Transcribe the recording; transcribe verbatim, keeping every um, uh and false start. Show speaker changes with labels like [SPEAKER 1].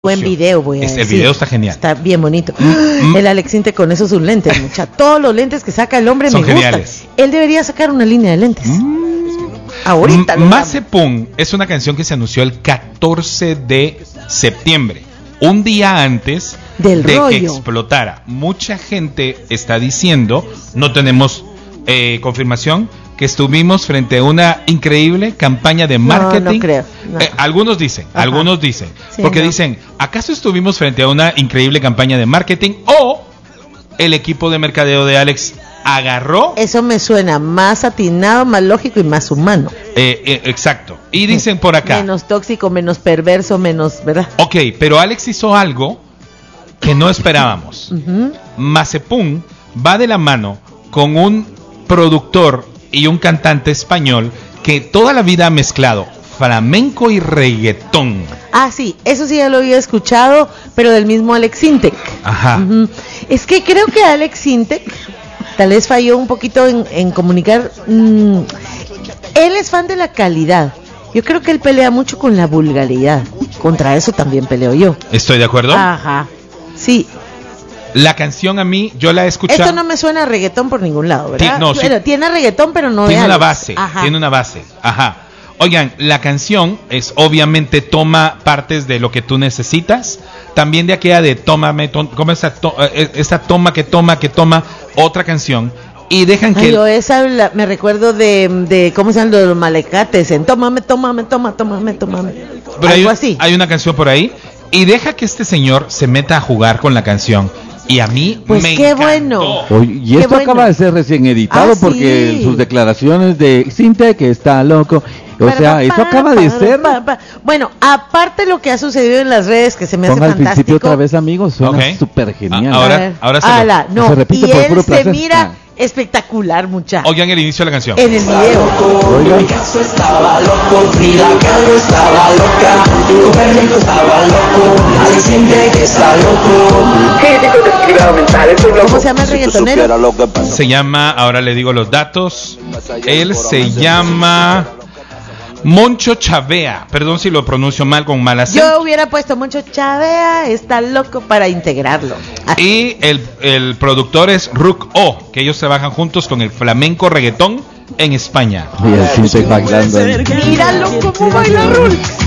[SPEAKER 1] Buen video, voy a
[SPEAKER 2] es,
[SPEAKER 1] decir.
[SPEAKER 2] El video está genial.
[SPEAKER 1] Está bien bonito.
[SPEAKER 2] Mm,
[SPEAKER 1] El Alex Intec con esos sus lentes, mucha. Todos los lentes que saca el hombre
[SPEAKER 2] son
[SPEAKER 1] me gustan.
[SPEAKER 2] geniales.
[SPEAKER 1] Él debería sacar una línea de lentes.
[SPEAKER 2] Mm.
[SPEAKER 1] Ahorita.
[SPEAKER 2] M- Mazepún es una canción que se anunció el catorce de septiembre, un día antes
[SPEAKER 1] Del
[SPEAKER 2] de
[SPEAKER 1] rollo.
[SPEAKER 2] que explotara. Mucha gente está diciendo, no tenemos eh, confirmación, que estuvimos frente a una increíble campaña de marketing.
[SPEAKER 1] No, no creo. No.
[SPEAKER 2] Eh, algunos dicen,
[SPEAKER 1] Ajá.
[SPEAKER 2] algunos dicen,
[SPEAKER 1] Sí,
[SPEAKER 2] porque
[SPEAKER 1] no.
[SPEAKER 2] dicen, ¿acaso estuvimos frente a una increíble campaña de marketing o el equipo de mercadeo de Alex agarró?
[SPEAKER 1] Eso me suena más atinado, más lógico y más humano.
[SPEAKER 2] Eh, eh, exacto. Y dicen por acá,
[SPEAKER 1] Menos tóxico, menos perverso, menos, ¿verdad?
[SPEAKER 2] ok, pero Alex hizo algo que no esperábamos.
[SPEAKER 1] Ujú.
[SPEAKER 2] Mazepún va de la mano con un productor y un cantante español que toda la vida ha mezclado flamenco y reggaetón.
[SPEAKER 1] Ah, sí, eso sí ya lo había escuchado, pero del mismo Alex Intec.
[SPEAKER 2] Ajá.
[SPEAKER 1] Ujú. Es que creo que Alex Intec tal vez falló un poquito en, en comunicar. mm, él es fan de la calidad. Yo creo que él pelea mucho con la vulgaridad. Contra eso también peleo yo.
[SPEAKER 2] ¿Estoy de acuerdo?
[SPEAKER 1] Ajá. Sí,
[SPEAKER 2] La canción a mí, yo la he escuchado.
[SPEAKER 1] esto no me suena a reggaetón por ningún lado, ¿verdad?
[SPEAKER 2] Ti- no, sí.
[SPEAKER 1] Bueno, tiene reggaetón, pero no
[SPEAKER 2] Tiene
[SPEAKER 1] de
[SPEAKER 2] una
[SPEAKER 1] Alex.
[SPEAKER 2] base,
[SPEAKER 1] Ajá.
[SPEAKER 2] tiene una base. Ajá. Oigan, la canción es obviamente toma partes de lo que tú necesitas. También de aquella de tómame, to- como esa, to- eh, esa toma que toma, que toma otra canción. Y dejan que...
[SPEAKER 1] Ay, yo esa la- me recuerdo de, de cómo se llaman los malecates, en tómame, tómame, toma, tómame, tómame.
[SPEAKER 2] Pero
[SPEAKER 1] Algo
[SPEAKER 2] hay,
[SPEAKER 1] así.
[SPEAKER 2] hay una canción por ahí. Y deja que este señor se meta a jugar con la canción. Y a mí
[SPEAKER 1] Pues
[SPEAKER 2] me
[SPEAKER 1] qué
[SPEAKER 2] encantó.
[SPEAKER 1] bueno.
[SPEAKER 3] Oye, y
[SPEAKER 1] Qué
[SPEAKER 3] esto
[SPEAKER 1] bueno.
[SPEAKER 3] acaba de ser recién editado
[SPEAKER 1] Ah,
[SPEAKER 3] porque
[SPEAKER 1] sí.
[SPEAKER 3] en sus declaraciones de Sinte que está loco, o
[SPEAKER 1] Para,
[SPEAKER 3] sea,
[SPEAKER 1] pa,
[SPEAKER 3] esto
[SPEAKER 1] para,
[SPEAKER 3] acaba de
[SPEAKER 1] para,
[SPEAKER 3] ser.
[SPEAKER 1] pa, pa. Bueno, aparte lo que ha sucedido en las redes que se me hace
[SPEAKER 3] Ponga al
[SPEAKER 1] fantástico.
[SPEAKER 3] principio otra vez, amigos, suena
[SPEAKER 2] Ok.
[SPEAKER 3] súper genial.
[SPEAKER 2] Ah, ahora-
[SPEAKER 1] A ver.
[SPEAKER 2] ahora se lo-
[SPEAKER 1] Ala, no,
[SPEAKER 3] se repite
[SPEAKER 1] y
[SPEAKER 3] por
[SPEAKER 1] él
[SPEAKER 3] puro
[SPEAKER 1] se
[SPEAKER 3] placer.
[SPEAKER 1] mira
[SPEAKER 3] Ah.
[SPEAKER 1] espectacular, muchacho.
[SPEAKER 2] Oigan el inicio de la canción.
[SPEAKER 1] En el video.
[SPEAKER 3] Oiga.
[SPEAKER 4] Picasso estaba loco, Frida Kahlo estaba loca, Copérnico estaba loco, Alex Intec está loco.
[SPEAKER 1] ¿Cómo se llama el reggaetonero?
[SPEAKER 2] Se llama, ahora le digo los datos. Él se llama Moncho Chavea. Perdón si lo pronuncio mal, con mal acento.
[SPEAKER 1] Yo hubiera puesto mucho Chavea, está loco para integrarlo.
[SPEAKER 2] Y el, el productor es Rook O, que ellos trabajan juntos con el flamenco reggaetón en España.
[SPEAKER 3] Y el Sinte bailando ahí.
[SPEAKER 1] Míralo cómo baila Rul.